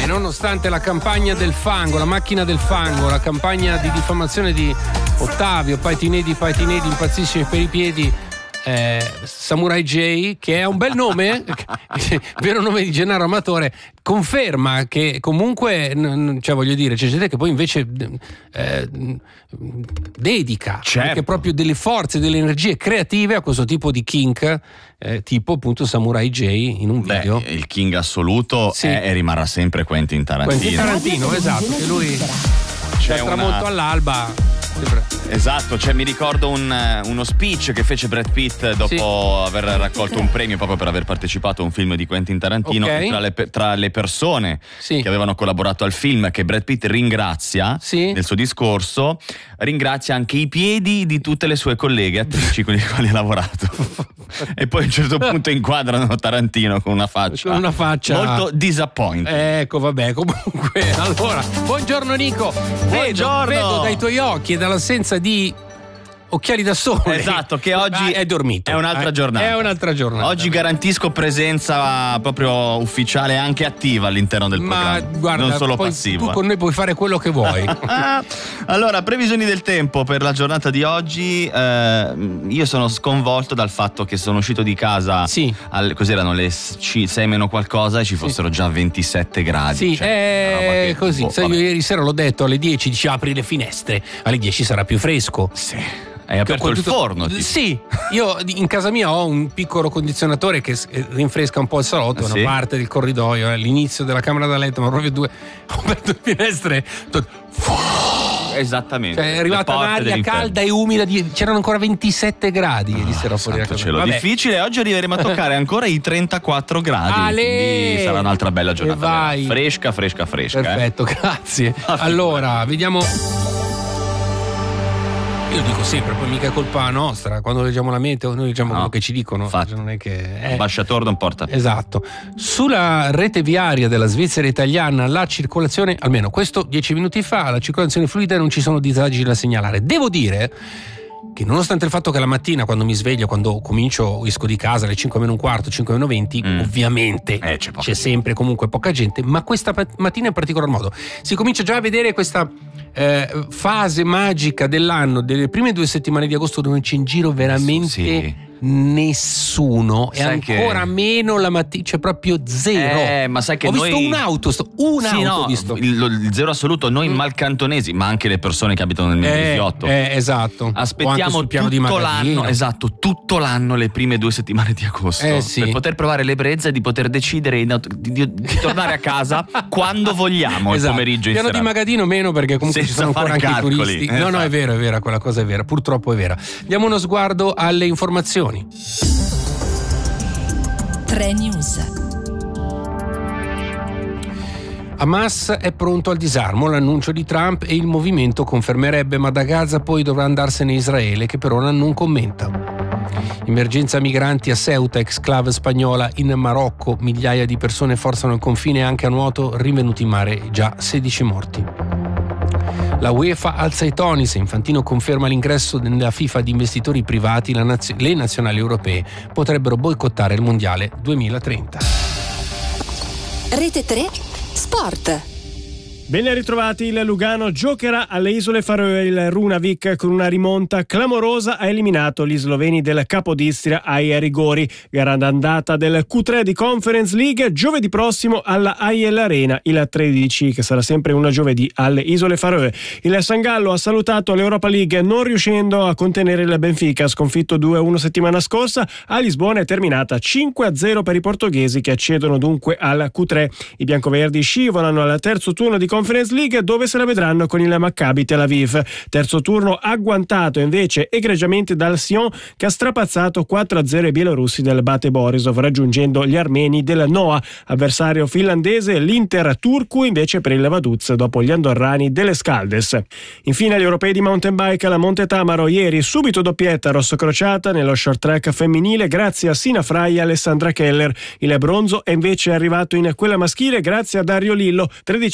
nonostante la campagna del fango, la macchina del fango, la campagna di diffamazione di Ottavio, Paitinedi impazzissimi per i piedi, Samurai J, che è un bel nome, vero nome di Gennaro Amatore, conferma che comunque, cioè voglio dire, c'è gente che poi invece dedica anche proprio delle forze, delle energie creative a questo tipo di kink, tipo appunto Samurai J in un video. Il king assoluto è e rimarrà sempre Quentin Tarantino. Esatto, che lui dal tramonto all'alba. Esatto, cioè mi ricordo uno speech che fece Brad Pitt dopo aver raccolto un premio proprio per aver partecipato a un film di Quentin Tarantino. Tra le persone che avevano collaborato al film, che Brad Pitt ringrazia nel suo discorso, ringrazia anche i piedi di tutte le sue colleghe attrici con le quali ha lavorato. E poi a un certo punto inquadrano Tarantino con una faccia molto disappointed. Ecco, vabbè, comunque allora, buongiorno Nico. Vedo dai tuoi occhi e dall'assenza di occhiali da sole. Esatto, che oggi è dormito. È un'altra giornata. Oggi garantisco presenza proprio ufficiale, anche attiva all'interno del programma. Guarda, non solo poi passiva. Tu con noi puoi fare quello che vuoi. Allora, previsioni del tempo per la giornata di oggi. Io sono sconvolto dal fatto che sono uscito di casa così erano le 6 meno qualcosa e ci fossero già 27 gradi. È così. Sai, io ieri sera l'ho detto, alle 10 dici apri le finestre, alle 10 sarà più fresco. Hai aperto il forno? Sì, io in casa mia ho un piccolo condizionatore che rinfresca un po' il salotto, una parte del corridoio, all'inizio della camera da letto, ma proprio ho aperto le finestre. Esattamente. Cioè, è arrivata un'aria calda e umida, c'erano ancora 27 gradi ieri sera fuori. Difficile, oggi arriveremo a toccare ancora i 34 gradi. Quindi sarà un'altra bella giornata. Fresca. Perfetto, grazie. Allora, vediamo. Io dico sempre, poi mica è colpa nostra, quando leggiamo la meteo noi leggiamo quello che ci dicono. Infatti, non è che ambasciatore non porta. Esatto. Sulla rete viaria della Svizzera italiana la circolazione, almeno questo 10 minuti fa, la circolazione fluida, non ci sono disagi da segnalare. Devo dire che nonostante il fatto che la mattina quando mi sveglio, quando esco di casa alle 5 meno un quarto, 5 meno 20, ovviamente c'è sempre comunque poca gente, ma questa mattina in particolar modo si comincia già a vedere questa fase magica dell'anno, delle prime 2 settimane di agosto, dove non c'è in giro veramente nessuno, e ancora meno la mattina, c'è proprio zero. Ma sai che ho visto un'auto ho visto. Il zero assoluto, noi malcantonesi, ma anche le persone che abitano nel 2018. Esatto. Aspettiamo tutto l'anno, tutto l'anno, le prime 2 settimane di agosto, per poter provare l'ebbrezza e di poter decidere di tornare a casa quando vogliamo, il pomeriggio in serata. Piano di Magadino meno, perché comunque ci sono ancora anche i turisti. No, è vero, quella cosa è vera, purtroppo è vera. Diamo uno sguardo alle informazioni. 3 News. Hamas è pronto al disarmo, l'annuncio di Trump, e il movimento confermerebbe, ma da Gaza poi dovrà andarsene Israele, che per ora non commenta. Emergenza migranti a Ceuta, exclave spagnola in Marocco, migliaia di persone forzano il confine anche a nuoto, rinvenuti in mare già 16 morti. La UEFA alza i toni, se Infantino conferma l'ingresso nella FIFA di investitori privati, le nazionali europee potrebbero boicottare il Mondiale 2030. Rete 3 Sport. Ben ritrovati, il Lugano giocherà alle Isole Faroe. Il Runavik, con una rimonta clamorosa, ha eliminato gli sloveni del Capodistria ai rigori. Grande andata del Q3 di Conference League giovedì prossimo alla AIL Arena, il 13, che sarà sempre una giovedì alle Isole Faroe. Il San Gallo ha salutato l'Europa League non riuscendo a contenere il Benfica, sconfitto 2-1 settimana scorsa. A Lisbona è terminata 5-0 per i portoghesi, che accedono dunque al Q3. I biancoverdi scivolano al terzo turno di Conference League, dove se la vedranno con il Maccabi Tel Aviv. Terzo turno agguantato invece egregiamente dal Sion, che ha strapazzato 4-0 i bielorussi del Bate Borisov, raggiungendo gli armeni del Noa. Avversario finlandese l'Inter Turku invece per il Vaduz, dopo gli andorrani delle Scaldes. Infine gli europei di mountain bike alla Monte Tamaro, ieri subito doppietta rosso-crociata nello short track femminile grazie a Sina Frey e Alessandra Keller. Il bronzo è invece arrivato in quella maschile grazie a Dario Lillo, 13